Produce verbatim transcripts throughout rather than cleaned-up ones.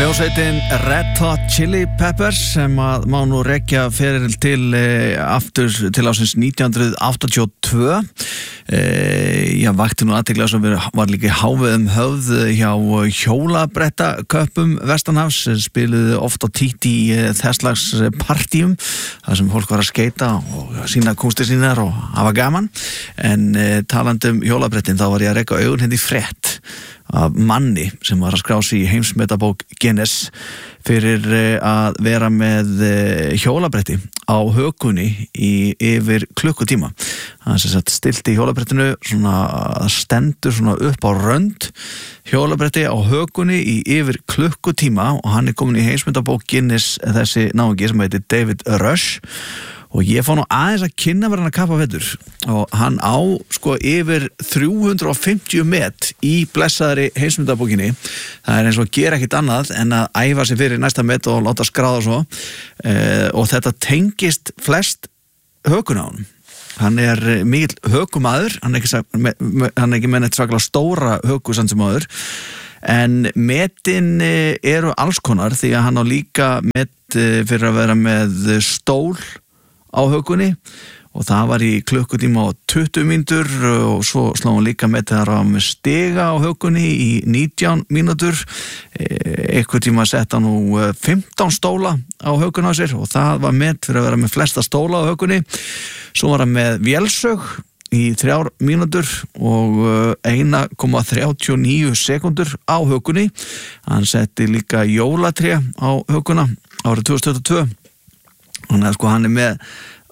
Hljómsveitin Red Hot Chili Peppers sem að má nú rekja fyrir til e, aftur til ásins nítján hundruð áttatíu og tvö. E, ég vakti nú athygli sem var líka hávið um höfð hjá hjólabrettaköppum vestanhafs, spiluðu oft á títt í þess slags partíum þar sem fólk var að skeita og sína kúnstir sínar og hafa gaman. En e, talandi um hjólabrettin þá var ég að reka augun hérna í frétt af manni sem var að skrá sig í heimsmetabók Guinness fyrir að vera með hjólabretti á hökunni í yfir klukkutíma. Hann sem sagt stilti hjólabrettinu svona stendur svona upp á rönd hjólabretti á hökunni í yfir klukkutíma og hann er komin í heimsmetabók Guinness þessi náungi sem heitir David Rush. Og ég fór nú aðeins að kynna verðan að kappa vetur og hann á sko yfir þrjú hundruð og fimmtíu met í blessaðri heimsmyndabókinni. Það er eins og gera ekkert annað en að æfa sig fyrir næsta met og láta skráða svo eh, og þetta tengist flest hökun á hann. Hann er mikill hökumaður, hann er ekki, hann er ekki með neitt svaklega stóra höku samt sem áður. En metin eru alls konar því að hann á líka met fyrir að vera með stól á hökunni og það var í klukkutíma og tuttugu mínútur og svo sló hann líka með það að með stiga á hökunni í nítján mínútur. Eitthvað tíma sett hann nú fimmtán stóla á hökunni á sér og það var með fyrir að vera með flesta stóla á hökunni. Svo var hann með vélsög í þrjár mínútur og einn komma þrjátíu og níu sekundur á hökunni. Hann setti líka jólatré á hökunna árið tvö þúsund tuttugu og tvö. Þannig að sko hann er með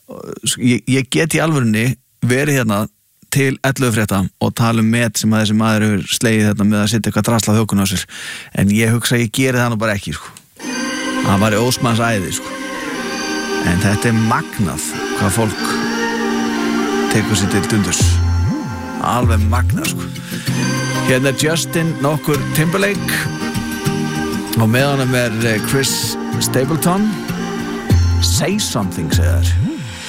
ég, ég get í alvörunni verið hérna til ellefu frétta og tala um met sem að þessi maður hefur slegið þetta með að setja eitthvað drasla á hökun á sér en ég hugsa að ég geri það nú bara ekki sko. Það var ósmanns æði sko. En þetta er magnað hvað fólk tekur sér til dundurs alveg magnað sko. Hérna er Justin nokkur Timberlake og með honum er Chris Stapleton. Say something, sagði þær.